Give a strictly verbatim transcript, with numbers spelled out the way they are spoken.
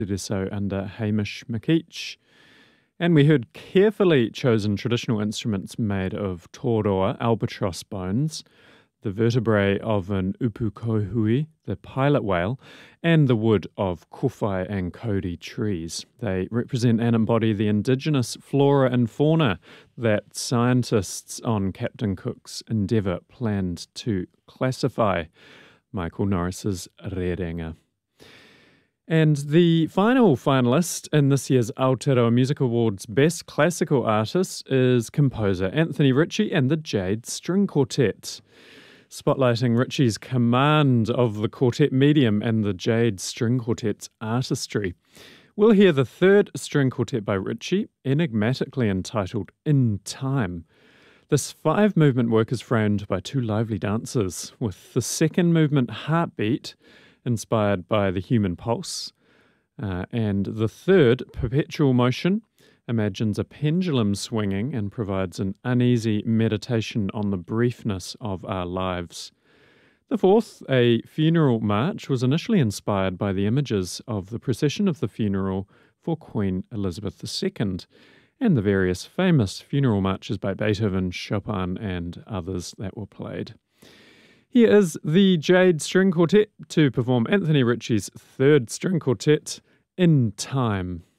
Did so under Hamish McKeach. And we heard carefully chosen traditional instruments made of toroa, albatross bones, the vertebrae of an upukohui, the pilot whale, and the wood of kowhai and kauri trees. They represent and embody the indigenous flora and fauna that scientists on Captain Cook's Endeavour planned to classify. Michael Norris's Rerenga. And the final finalist in this year's Aotearoa Music Awards Best Classical Artist is composer Anthony Ritchie and the Jade String Quartet, spotlighting Ritchie's command of the quartet medium and the Jade String Quartet's artistry. We'll hear the third string quartet by Ritchie, enigmatically entitled In Time. This five-movement work is framed by two lively dancers, with the second movement, Heartbeat, inspired by the human pulse, uh, and the third, Perpetual Motion, imagines a pendulum swinging and provides an uneasy meditation on the briefness of our lives. The fourth, a funeral march, was initially inspired by the images of the procession of the funeral for Queen Elizabeth the Second and the various famous funeral marches by Beethoven, Chopin, and others that were played. Here is the Jade String Quartet to perform Anthony Ritchie's third string quartet, In Time.